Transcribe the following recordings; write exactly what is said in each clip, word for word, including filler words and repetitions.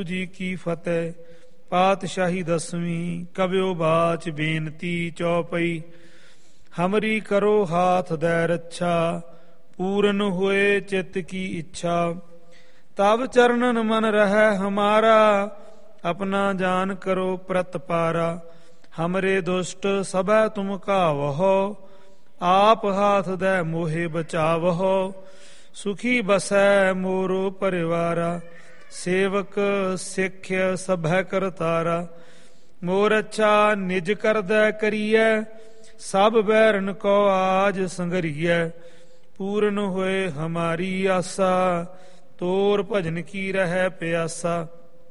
ਜੀ ਕੀ ਫਤਿਹ। ਪਾਤਸ਼ਾਹੀ ਦਸਵੀਂ ਕਬਿਓ ਬਾਚ ਬੇਨਤੀ ਚੌਪਈ। ਹਮਰੀ ਕਰੋ ਹਾਥ ਦੈ ਰੱਛਾ, ਪੂਰਨ ਹੋਏ ਚਿੱਤ ਕੀ ਇੱਛਾ। ਤਬ ਚਰਨਨ ਮਨ ਰਹੈ ਹਮਾਰਾ, ਆਪਣਾ ਜਾਨ ਕਰੋ ਪ੍ਰਤਪਾਰਾ। ਹਮਰੇ ਦੁਸ਼ਟ ਸਭੈ ਤੁਮ ਘਾਵਹੋ, ਆਪ ਹਾਥ ਦੈ ਮੋਹਿ ਬਚਾਵਹੋ। ਸੁਖੀ ਬਸੈ ਮੋਰੋ ਪਰਿਵਾਰਾ, ਸੇਵਕ ਸਿੱਖ ਸਭੈ ਕਰਤਾਰਾ। ਮੋਰ ਅੱਛਾ ਨਿਜ ਕਰਦੈ ਕਰੀਐ, ਸਭ ਬੈਰਨ ਕੋ ਆਜ ਸੰਗਰੀਐ। ਪੂਰਨ ਹੋਏ ਹਮਾਰੀ ਆਸਾ, ਤੋਰ ਭਜਨ ਕੀ ਰਹਿ ਪਿਆਸਾ।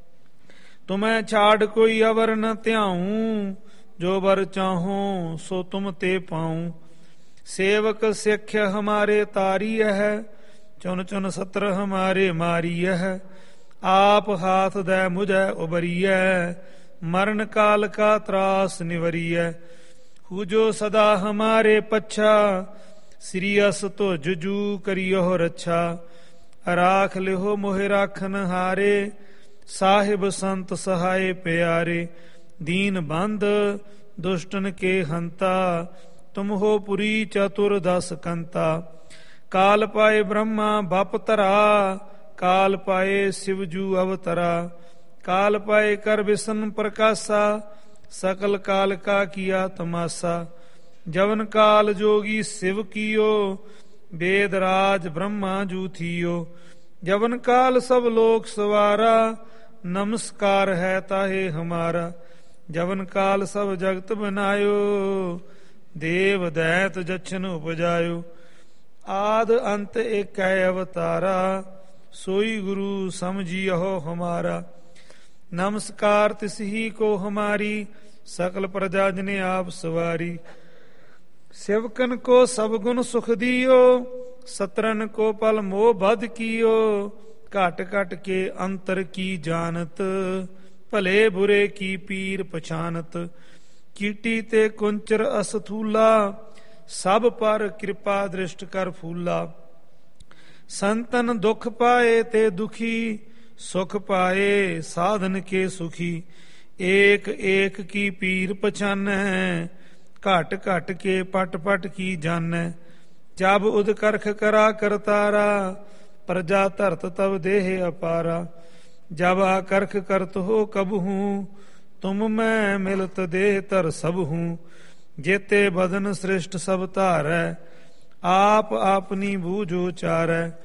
ਤੁਮੈ ਛਾੜ ਕੋਈ ਅਵਰ ਨ ਧਿਆਊ, ਜੋ ਬਰ ਚਾਹੋ ਸੋ ਤੁਮ ਤੇ ਪਾਊ। ਸੇਵਕ ਸਿੱਖ ਹਮਾਰੇ ਤਾਰੀਐ ਹੈ, ਚੁਨ ਚੁਨ ਸਤਰ ਹਮਾਰੇ ਮਾਰੀਐ ਹੈ। ਆਪ ਹਾਥ ਦੈ ਮੁਝੈ ਉਬਰੀਐ, ਮਰਨ ਕਾਲ ਕਾ ਤਰਾਸ ਨਿਵਰੀਐ। ਹੂ ਜੋ ਸਦਾ ਹਮਾਰੇ ਪੱਛਾ, ਸ੍ਰੀ ਅਸ ਤੁਜ ਜੂ ਕਰਿਓ ਰੱਛਾ। ਰਾਖ ਲਿਓ ਮੋਹਿ ਰਾਖਨ ਹਾਰੇ, ਸਾਹਿਬ ਸੰਤ ਸਹਾਏ ਪਿਆਰੇ। ਦੀਨ ਬੰਧ ਦੁਸ਼ਟਨ ਕੇ ਹੰਤਾ, ਤੁਮ ਹੋ ਪੁਰੀ ਚਤੁਰ ਦਸ ਕੰਤਾ। ਕਾਲ ਪਾਏ ਬ੍ਰਹਮਾ ਬਪ ਧਰਾ, ਕਾਲ ਪਾਏ ਸਿਵਜੂ ਅਵਤਰਾ। ਕਾਲ ਪਾਏ ਕਰ ਵਿਸ਼ਨ ਪ੍ਰਕਾਸ਼ਾ, ਸਕਲ ਕਾਲ ਕਾ ਕੀਆ ਤਮਾਸਾ। ਜਵਨ ਕਾਲ ਜੋਗੀ ਸਿਵ ਕੀਓ, ਵੇਦ ਰਾਜ ਬ੍ਰਹਮਾ ਜੂ ਥੀਓ। ਜਵਨ ਕਾਲ ਸਭ ਲੋਕ ਸਵਾਰਾ, ਨਮਸਕਾਰ ਹੈ ਤਾਹੇ ਹਮਾਰਾ। ਜਵਨ ਕਾਲ ਸਭ ਜਗਤ ਬਨਾਇਓ, ਦੇਵ ਦੈਤ ਜਛਨ ਉਪਜਾਇਓ। ਆਦ ਅੰਤ ਏਕੈ ਅਵਤਾਰਾ, ਸੋਈ ਗੁਰੂ ਸਮਝਿਓ ਹਮਾਰਾ। ਨਮਸਕਾਰ ਤਿਸ ਹੀ ਕੋ ਹਮਾਰੀ, ਸਕਲ ਪ੍ਰਜਾ ਜਨੇ ਆਪ ਸਵਾਰੀ। सेवकन को सब गुण सुख दियो, सतरन को पल मोह बध कियो। घट घट के अंतर की जानत, भले बुरे की पीर पछानत। कीटी ते कुंचर असथूला, सब पर कृपा दृष्ट कर फूला। संतन दुख पाए ते दुखी, सुख पाए साधन के सुखी। एक एक की पीर पछानै, घट घट के पट पट की जानै। जब उद करख करा करतारा, प्रजा धरत तब देह अपारा। जब आ करख करत हो कबहू, तुम मैं मिलत देह धर सब हूँ। जेते बदन सृष्ट सब धारै, आप आपनी बूझ उचारै।